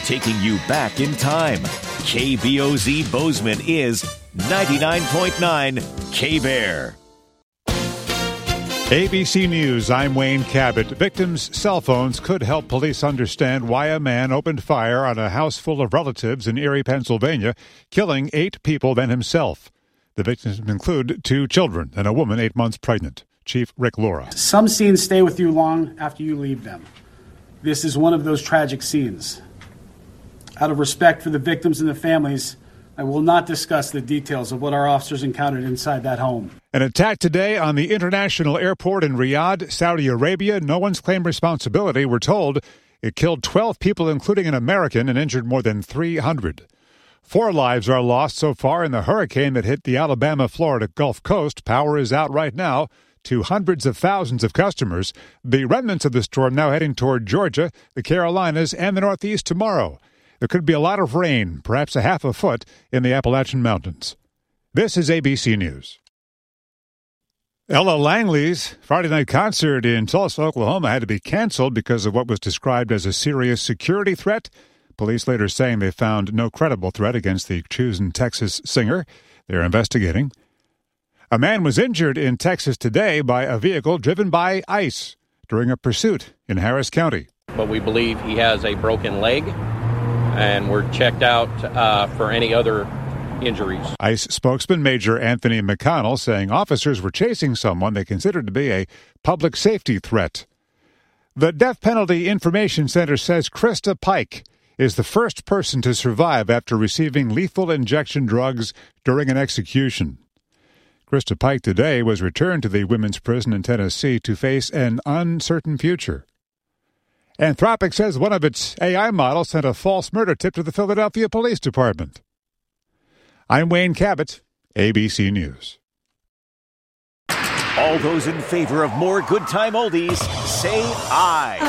taking you back in time. KBOZ Bozeman is 99.9 K-Bear. ABC News, I'm Wayne Cabot. Victims' cell phones could help police understand why a man opened fire on a house full of relatives in Erie, Pennsylvania, killing 8 people, then himself. The victims include 2 children and a woman 8 months pregnant. Chief Rick Laura. Some scenes stay with you long after you leave them. This is one of those tragic scenes. Out of respect for the victims and the families, I will not discuss the details of what our officers encountered inside that home. An attack today on the international airport in Riyadh, Saudi Arabia. No one's claimed responsibility. We're told it killed 12 people, including an American, and injured more than 300. 4 lives are lost so far in the hurricane that hit the Alabama-Florida Gulf Coast. Power is out right now to hundreds of thousands of customers. The remnants of the storm now heading toward Georgia, the Carolinas, and the Northeast tomorrow. There could be a lot of rain, perhaps a half a foot, in the Appalachian Mountains. This is ABC News. Ella Langley's Friday night concert in Tulsa, Oklahoma had to be canceled because of what was described as a serious security threat. Police later saying they found no credible threat against the chosen Texas singer. They're investigating. A man was injured in Texas today by a vehicle driven by ICE during a pursuit in Harris County. But we believe he has a broken leg, and we're checked out for any other injuries. ICE spokesman Major Anthony McConnell saying officers were chasing someone they considered to be a public safety threat. The Death Penalty Information Center says Krista Pike is the first person to survive after receiving lethal injection drugs during an execution. Krista Pike today was returned to the women's prison in Tennessee to face an uncertain future. Anthropic says one of its AI models sent a false murder tip to the Philadelphia Police Department. I'm Wayne Cabot, ABC News. All those in favor of more good time oldies, say aye.